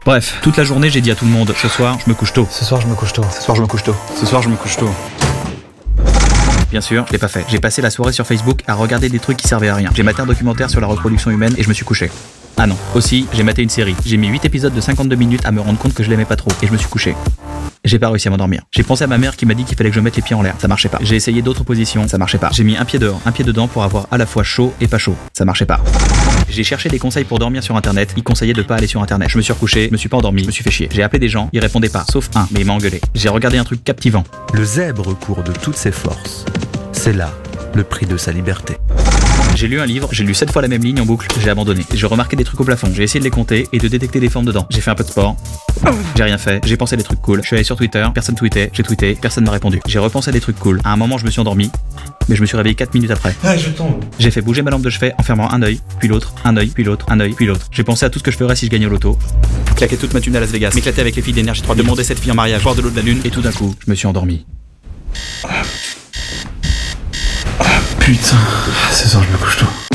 Bref, toute la journée j'ai dit à tout le monde, ce soir je me couche tôt. Ce soir je me couche tôt. Ce soir je me couche tôt. Ce soir je me couche tôt. Bien sûr, je l'ai pas fait. J'ai passé la soirée sur Facebook à regarder des trucs qui servaient à rien. J'ai maté un documentaire sur la reproduction humaine et je me suis couché. Ah non, aussi, j'ai maté une série. J'ai mis 8 épisodes de 52 minutes à me rendre compte que je l'aimais pas trop et je me suis couché. J'ai pas réussi à m'endormir. J'ai pensé à ma mère qui m'a dit qu'il fallait que je mette les pieds en l'air. Ça marchait pas. J'ai essayé d'autres positions. Ça marchait pas. J'ai mis un pied dehors, un pied dedans pour avoir à la fois chaud et pas chaud. Ça marchait pas. J'ai cherché des conseils pour dormir sur internet. Ils conseillaient de pas aller sur internet. Je me suis recouché, je me suis pas endormi, je me suis fait chier. J'ai appelé des gens, ils répondaient pas, sauf un, mais il m'a engueulé. J'ai regardé un truc captivant. Le zèbre court de toutes ses forces. C'est là le prix de sa liberté. J'ai lu un livre, j'ai lu 7 fois la même ligne en boucle, j'ai abandonné. J'ai remarqué des trucs au plafond, j'ai essayé de les compter et de détecter des formes dedans. J'ai fait un peu de sport, j'ai rien fait, j'ai pensé à des trucs cool. Je suis allé sur Twitter, personne tweetait, j'ai tweeté, personne m'a répondu. J'ai repensé à des trucs cool. À un moment, je me suis endormi, mais je me suis réveillé 4 minutes après. Ah, je tombe. J'ai fait bouger ma lampe de chevet en fermant un œil, puis l'autre, un œil, puis l'autre, un œil, puis l'autre. J'ai pensé à tout ce que je ferais si je gagnais au loto. Claquer toute ma thune à Las Vegas, m'éclater avec les filles d'énergie 3, demander cette fille en mariage, voir de l'eau de la lune, et tout d'un coup, je me suis endormi. Putain, ce soir je me couche tôt.